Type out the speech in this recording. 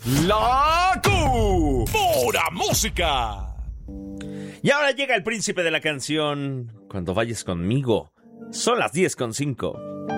La Pura Música. Y ahora llega el príncipe de la canción. Cuando vayas conmigo. Son las 10:05.